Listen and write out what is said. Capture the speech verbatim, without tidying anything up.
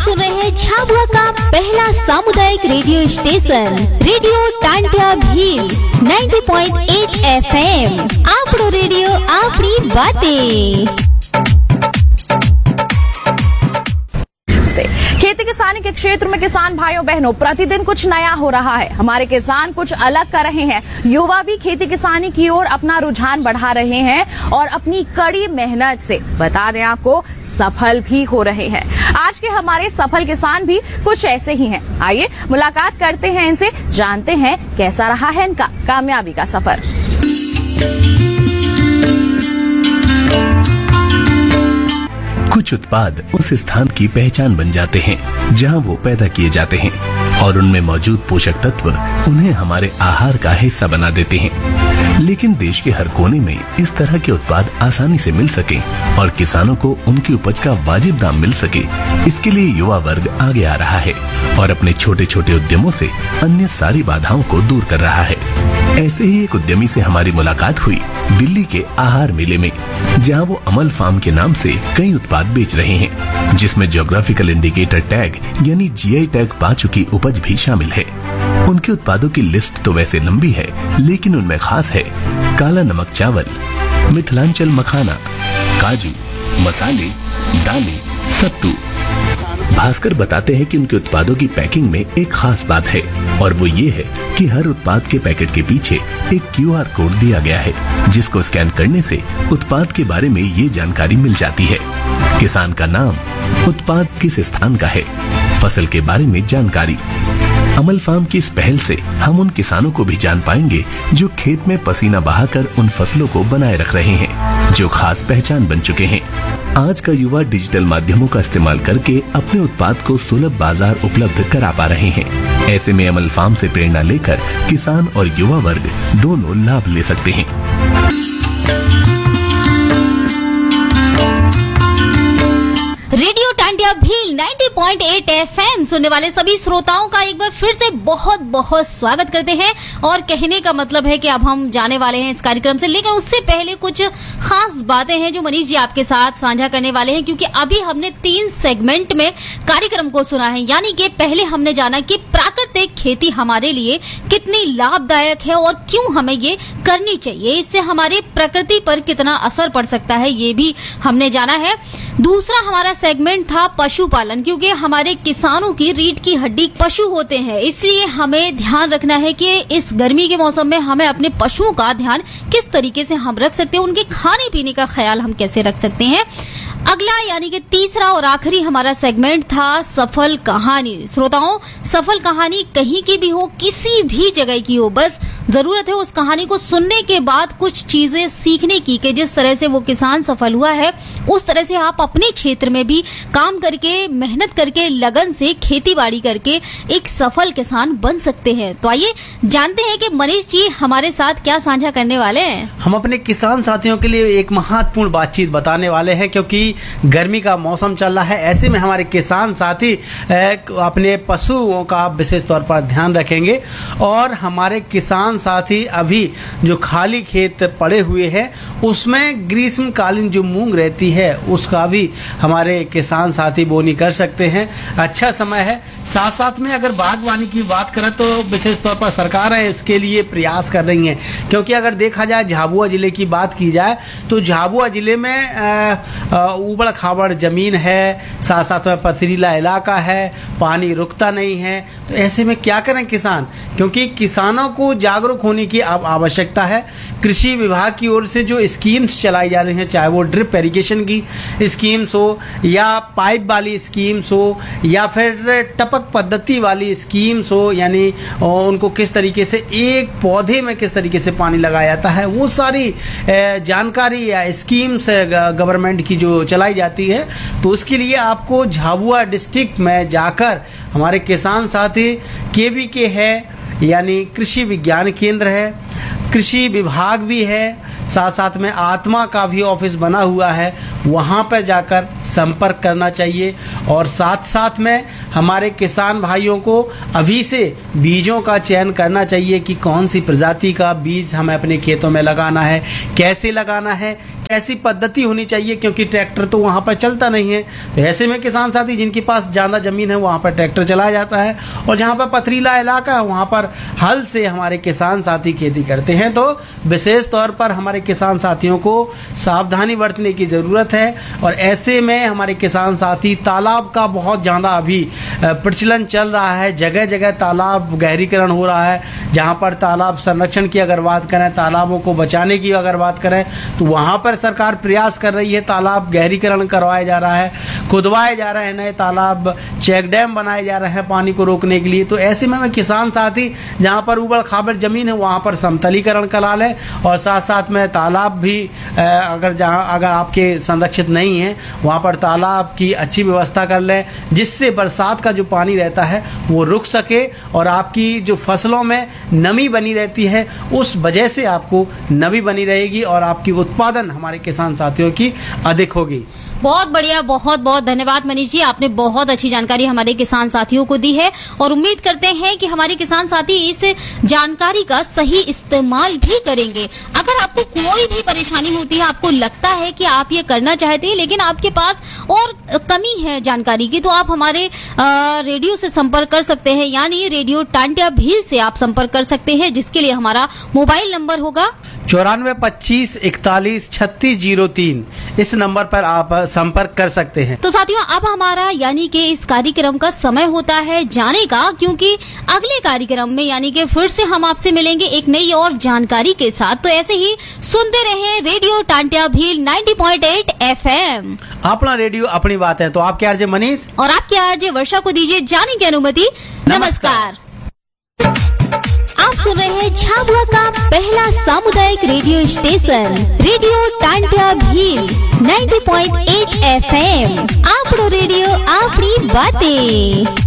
सुन रहे हैं झाबुआ का पहला सामुदायिक radio station radio Tantia Bhil नब्बे पॉइंट आठ एफ एम। आपरो रेडियो आपरी बातें। खेती किसानी के क्षेत्र में किसान भाइयों बहनों प्रतिदिन कुछ नया हो रहा है। हमारे किसान कुछ अलग कर रहे हैं। युवा भी खेती किसानी की ओर अपना रुझान बढ़ा रहे हैं और अपनी कड़ी मेहनत से बता दें आपको सफल भी हो रहे हैं। आज के हमारे सफल किसान भी कुछ ऐसे ही हैं। आइए मुलाकात करते हैं इनसे, जानते हैं कैसा रहा है इनका कामयाबी का सफर। कुछ उत्पाद उस स्थान की पहचान बन जाते हैं जहां वो पैदा किए जाते हैं और उनमें मौजूद पोषक तत्व उन्हें हमारे आहार का हिस्सा बना देते हैं। लेकिन देश के हर कोने में इस तरह के उत्पाद आसानी से मिल सके और किसानों को उनकी उपज का वाजिब दाम मिल सके, इसके लिए युवा वर्ग आगे आ रहा है और अपने छोटे छोटे उद्यमों से अन्य सारी बाधाओं को दूर कर रहा है। ऐसे ही एक उद्यमी से हमारी मुलाकात हुई दिल्ली के आहार मेले में, जहां वो अमल फार्म के नाम से कई उत्पाद बेच रहे हैं, जिसमें ज्योग्राफिकल इंडिकेटर टैग यानी जी आई टैग पा चुकी उपज भी शामिल है। उनके उत्पादों की लिस्ट तो वैसे लंबी है, लेकिन उनमें खास है काला नमक चावल, मिथिलांचल मखाना, काजू, मसाले, दालें, सत्तू। भास्कर बताते हैं कि उनके उत्पादों की पैकिंग में एक खास बात है और वो ये है कि हर उत्पाद के पैकेट के पीछे एक क्यू आर कोड दिया गया है, जिसको स्कैन करने से उत्पाद के बारे में ये जानकारी मिल जाती है। किसान का नाम, उत्पाद किस स्थान का है, फसल के बारे में जानकारी। अमल फार्म की इस पहल से हम उन किसानों को भी जान पाएंगे जो खेत में पसीना बहाकर उन फसलों को बनाए रख रहे हैं, जो खास पहचान बन चुके हैं। आज का युवा डिजिटल माध्यमों का इस्तेमाल करके अपने उत्पाद को सुलभ बाजार उपलब्ध करा पा रहे हैं। ऐसे में अमल फार्म से प्रेरणा लेकर किसान और युवा वर्ग दोनों लाभ ले सकते हैं। रेडियो टांटिया भील नब्बे पॉइंट आठ एफ एम सुनने वाले सभी श्रोताओं का एक बार फिर से बहुत बहुत स्वागत करते हैं। और कहने का मतलब है कि अब हम जाने वाले हैं इस कार्यक्रम से, लेकिन उससे पहले कुछ खास बातें हैं जो मनीष जी आपके साथ साझा करने वाले हैं, क्योंकि अभी हमने तीन सेगमेंट में कार्यक्रम को सुना है। यानी कि पहले हमने जाना कि प्राकृतिक खेती हमारे लिए कितनी लाभदायक है और क्यों हमें ये करनी चाहिए, इससे हमारे प्रकृति पर कितना असर पड़ सकता है, ये भी हमने जाना है। दूसरा हमारा सेगमेंट था पशुपालन, क्योंकि हमारे किसानों की रीढ़ की हड्डी पशु होते हैं, इसलिए हमें ध्यान रखना है कि इस गर्मी के मौसम में हमें अपने पशुओं का ध्यान किस तरीके से हम रख सकते हैं, उनके खाने पीने का ख्याल हम कैसे रख सकते हैं। अगला यानी कि तीसरा और आखिरी हमारा सेगमेंट था सफल कहानी। श्रोताओं, सफल कहानी कहीं की भी हो, किसी भी जगह की हो, बस जरूरत है उस कहानी को सुनने के बाद कुछ चीजें सीखने की कि जिस तरह से वो किसान सफल हुआ है उस तरह से आप अपने क्षेत्र में भी काम करके, मेहनत करके, लगन से खेती बाड़ी करके एक सफल किसान बन सकते हैं। तो आइए जानते हैं कि मनीष जी हमारे साथ क्या साझा करने वाले हैं। हम अपने किसान साथियों के लिए एक महत्वपूर्ण बातचीत बताने वाले हैं, क्योंकि गर्मी का मौसम चल रहा है। ऐसे में हमारे किसान साथी अपने पशुओं का विशेष तौर पर ध्यान रखेंगे और हमारे किसान साथी अभी जो खाली खेत पड़े हुए हैं उसमें ग्रीष्मकालीन जो मूंग रहती है उसका भी हमारे किसान साथी बोनी कर सकते हैं। अच्छा समय है। साथ साथ में अगर बागवानी की बात करें तो विशेष तौर पर सरकार है इसके लिए प्रयास कर रही है, क्योंकि अगर देखा जाए झाबुआ जिले की बात की जाए तो झाबुआ जिले में उबड़ खाबड़ जमीन है, साथ साथ में पथरीला इलाका है, पानी रुकता नहीं है। तो ऐसे में क्या करें किसान, क्योंकि किसानों को जागरूक होने की अब आवश्यकता है। कृषि विभाग की ओर से जो स्कीम्स चलाई जा रही हैं, चाहे वो ड्रिप इरिगेशन की स्कीम्स हो या पाइप वाली स्कीम्स हो या फिर टपक पद्धति वाली स्कीम्स हो, यानी उनको किस तरीके से एक पौधे में किस तरीके से पानी लगाया जाता है, वो सारी जानकारी या स्कीम्स गवर्नमेंट की जो चलाई जाती है, तो उसके लिए आपको झाबुआ डिस्ट्रिक्ट में जाकर हमारे किसान साथी केवीके है यानी कृषि विज्ञान केंद्र है, कृषि विभाग भी है, साथ साथ में आत्मा का भी ऑफिस बना हुआ है, वहां पर जाकर संपर्क करना चाहिए। और साथ साथ में हमारे किसान भाइयों को अभी से बीजों का चयन करना चाहिए कि कौन सी प्रजाति का बीज हमें अपने खेतों में लगाना है, कैसे लगाना है, ऐसी पद्धति होनी चाहिए, क्योंकि ट्रैक्टर तो वहाँ पर चलता नहीं है। तो ऐसे में किसान साथी जिनके पास ज़्यादा जमीन है वहाँ पर ट्रैक्टर चलाया जाता है, और जहाँ पर पथरीला इलाका है वहाँ पर हल से हमारे किसान साथी खेती करते हैं। तो विशेष तौर पर हमारे किसान साथियों को सावधानी बरतने की ज़रूरत है। और ऐसे में हमारे किसान साथी तालाब का बहुत ज़्यादा अभी प्रचलन चल रहा है, जगह जगह तालाब गहरीकरण हो रहा है। जहाँ पर तालाब संरक्षण की अगर बात करें, तालाबों को बचाने की अगर बात करें, तो वहाँ पर सरकार प्रयास कर रही है, तालाब गहरीकरण करवाया जा रहा है, खुदवाए जा रहे हैं नए तालाब, चेक डैम बनाए जा रहे हैं पानी को रोकने के लिए। तो ऐसे में मैं किसान साथी जहाँ पर उबड़ खाबड़ जमीन है वहाँ पर समतलीकरण करा लें, और साथ साथ में तालाब भी अगर जहाँ अगर आपके संरक्षित नहीं है वहाँ पर तालाब की अच्छी व्यवस्था कर लें, जिससे बरसात का जो पानी रहता है वो रुक सके और आपकी जो फसलों में नमी बनी रहती है उस वजह से आपको नमी बनी रहेगी और आपकी उत्पादन हमारे किसान साथियों की अधिक होगी। बहुत बढ़िया, बहुत बहुत धन्यवाद मनीष जी, आपने बहुत अच्छी जानकारी हमारे किसान साथियों को दी है, और उम्मीद करते हैं कि हमारे किसान साथी इस जानकारी का सही इस्तेमाल भी करेंगे। अगर आपको कोई भी परेशानी होती है, आपको लगता है कि आप ये करना चाहते हैं लेकिन आपके पास और कमी है जानकारी की, तो आप हमारे आ, रेडियो से संपर्क कर सकते हैं, यानी रेडियो टांटिया भील से आप संपर्क कर सकते हैं, जिसके लिए हमारा मोबाइल नंबर होगा चौरानवे पच्चीस इकतालीस छत्तीस जीरो तीन। इस नंबर पर आप संपर्क कर सकते हैं। तो साथियों, अब हमारा यानी कि इस कार्यक्रम का समय होता है जाने का, क्योंकि अगले कार्यक्रम में यानी कि फिर से हम आपसे मिलेंगे एक नई और जानकारी के साथ। तो ऐसे ही सुनते रहें रेडियो टांटिया भील नब्बे पॉइंट आठ एफ एम। अपना रेडियो अपनी बात है। तो आपके आरजे मनीष और आपके आरजे वर्षा को दीजिए जाने की अनुमति। नमस्कार। आप सुन रहे हैं झाबुआ का पहला सामुदायिक radio station radio Tantia Bhil नब्बे पॉइंट आठ एफ एम। आपनो रेडियो आपनी बातें।